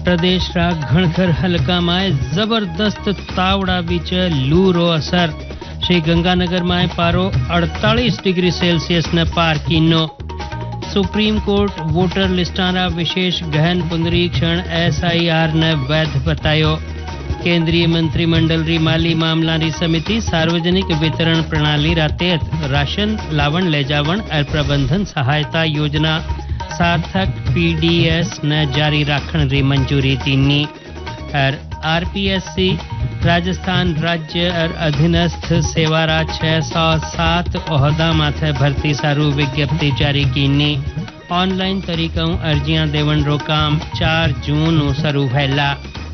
प्रदेश रा घणखर हलका में जबरदस्त तावड़ा बीच लू रो असर। श्री गंगानगर में पारो 48 डिग्री सेल्सियस ने पार कीनो। सुप्रीम कोर्ट वोटर लिस्टाना विशेष गहन पुनरीक्षण SIR ने वैध बतायो। केंद्रीय मंत्रिमंडल री माली मामला री समिति सार्वजनिक वितरण प्रणाली रा तहत राशन लावण ले जावण और प्रबंधन सहायता योजना सार्थक PDS ने जारी राखण री मंजूरी दीनी। और RPSC राजस्थान राज्य और अधीनस्थ सेवारा 607 ओहदा माथे भर्ती सारू विज्ञप्ति जारी कीनी। ऑनलाइन तरीकों अर्जियां देवण रो काम 4 जून शुरू हैला।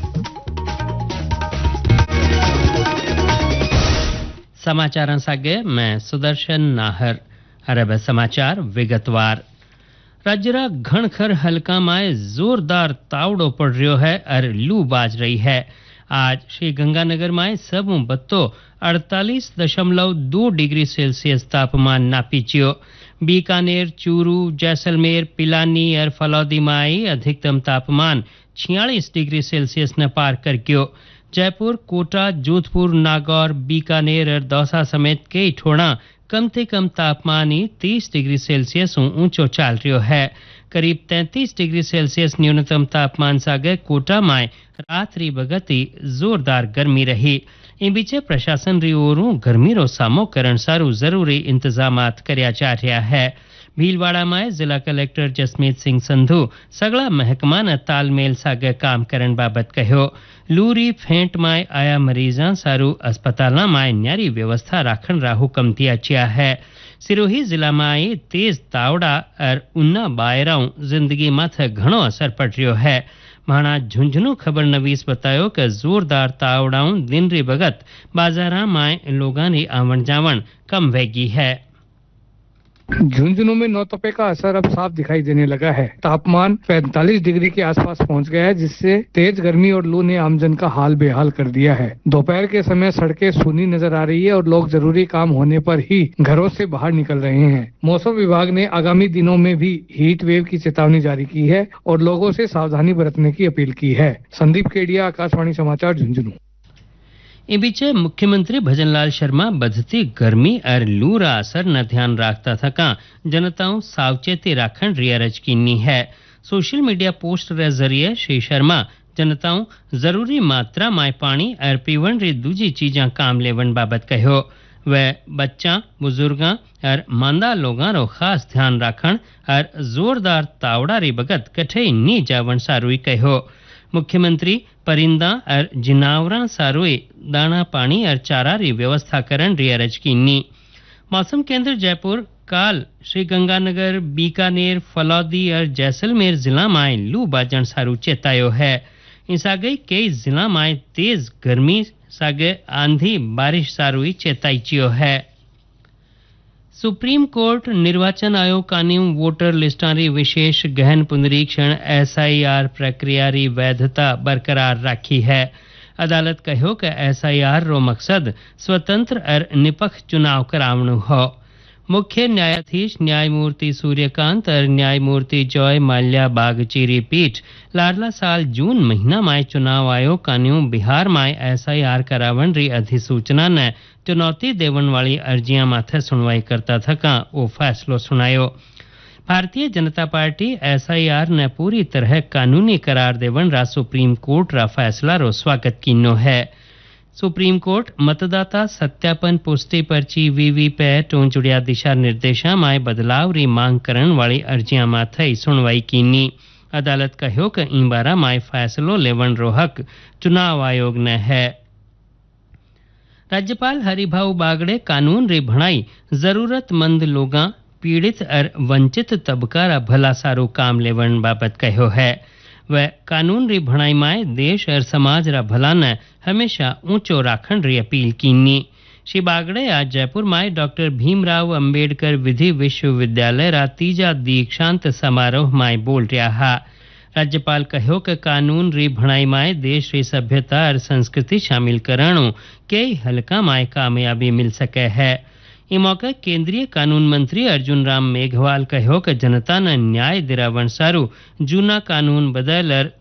समाचार सागे मैं सुदर्शन नाहर। अरब समाचार विगतवार। राज्य घणखर हलका में जोरदार तावड़ो पड़ रहा है और लू बाज रही है। आज श्री गंगानगर में सब बत्तो 48.2 डिग्री सेल्सियस तापमान नापीचियो। बीकानेर, चूरू, जैसलमेर, पिलानी और फलौदी में अधिकतम तापमान 46 डिग्री सेल्सियस ने पार कर गयो। जयपुर, कोटा, जोधपुर, नागौर, बीकानेर और दौसा समेत कई ठोड़ा कम से कम तापमान 30 डिग्री सेल्सियस ऊंचो चाल रहो है। करीब 33 डिग्री सेल्सियस न्यूनतम तापमान सागे कोटा में रात्रि बगती जोरदार गर्मी रही। इन बीचे प्रशासन री ओरों गर्मी रो सामो करण सारू जरूरी इंतजामात कर्या जा रहा है। भीलवाड़ा में जिला कलेक्टर जसमीत सिंह संधू सगला महकमा ने तालमेल सागे काम करण बाबत कहो। लूरी फेंट में आया मरीजा सारू अस्पताल में न्यारी व्यवस्था राखण रा हुक्म दिया गया है। सिरोही जिला में तेज तावड़ा और उन्ना बायराओं जिंदगी माथे घणो असर पड़ रहो है। माना झुंझुनू खबर नवीस बतायो कि जोरदार तावड़ाओं दिन री बगत बाजारा में लोगां री आवण जावण कम वेगी है। झुंझुनू में नौतपे का असर अब साफ दिखाई देने लगा है। तापमान 45 डिग्री के आसपास पहुंच गया है, जिससे तेज गर्मी और लू ने आमजन का हाल बेहाल कर दिया है। दोपहर के समय सड़कें सूनी नजर आ रही है और लोग जरूरी काम होने पर ही घरों से बाहर निकल रहे हैं। मौसम विभाग ने आगामी दिनों में भी हीट वेव की चेतावनी जारी की है और लोगों से सावधानी बरतने की अपील की है। संदीप केडिया, आकाशवाणी समाचार, झुंझुनू। इन बीचे मुख्यमंत्री भजनलाल शर्मा बढ़ती गर्मी और लू रा असर न ध्यान राखता थका जनताओं सावचेती राखण री अर्ज कीनी है। सोशल मीडिया पोस्ट रे जरिए श्री शर्मा जनताओं जरूरी मात्रा में पानी और पीवण री दूजी चीजा काम लेवन बाबत कहो। वह बच्चा, बुजुर्गा और मांदा लोगां रो खास ध्यान राखण और जोरदार तावड़ा री बगत कठे नी जावण सारुई कहो। मुख्यमंत्री परिंदा और जिनावरा सारोए दाना पानी और चारा री व्यवस्था करन री अर्ज कीनी। मौसम केंद्र जयपुर काल श्री गंगानगर, बीकानेर, फलौदी और जैसलमेर जिला में लू बाजन सारू चेतायो है। इसागे कई जिला में तेज गर्मी सागे आंधी बारिश सारू चेताईचियो है। सुप्रीम कोर्ट निर्वाचन आयोग कानून वोटर लिस्टारी विशेष गहन पुनरीक्षण SIR प्रक्रिया री वैधता बरकरार राखी है। अदालत कहो कि SIR रो मकसद स्वतंत्र और निपक्ष चुनाव करावणु हो। मुख्य न्यायाधीश न्यायमूर्ति सूर्यकांत और न्यायमूर्ति जॉय माल्या बागची री पीठ लाडला साल जून महीना में चुनाव आयोग कानून बिहार में SIR करावण री अधिसूचना ने चुनौती देवन वाली अर्जियां माथे सुनवाई करता थका वो फैसलो सुनायो। भारतीय जनता पार्टी SIR ने पूरी तरह कानूनी करार देवन रा सुप्रीम कोर्ट रा फैसला रो स्वागत कीनो है। सुप्रीम कोर्ट मतदाता सत्यापन पुष्टि पर्ची VVPAT जुड़िया दिशा निर्देशा में बदलाव री मांग करण वाली अर्जियां माथे सुनवाई कीनी। अदालत कहो कि इन बारा में फैसलो लेवन रो हक चुनाव आयोग ने है। राज्यपाल हरिभाऊ बागड़े कानून री भणाई जरूरतमंद लोगां, पीड़ित और वंचित तबका रा भला सारू काम लेवन बाबत कहो है। वह कानून री भणाई में देश और समाज रा भला ने हमेशा ऊंचो राखण री अपील कीनी। श्री बागड़े आज जयपुर में डॉक्टर भीमराव अंबेडकर विधि विश्वविद्यालय रा तीजा दीक्षांत समारोह में बोल रहा। राज्यपाल कहो कि कानून री भणाई में देश री सभ्यता और संस्कृति शामिल करणु कई हलका में कामयाबी मिल सके है। इस मौके केंद्रीय कानून मंत्री अर्जुन राम मेघवाल कहो कि जनता ने न्याय दिरावण सारू जूना कानून बदल